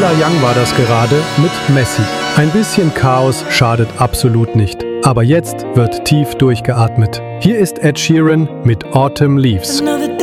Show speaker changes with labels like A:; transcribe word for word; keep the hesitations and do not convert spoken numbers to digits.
A: Young war das gerade mit Messi. Ein bisschen Chaos schadet absolut nicht. Aber jetzt wird tief durchgeatmet. Hier ist Ed Sheeran mit Autumn Leaves.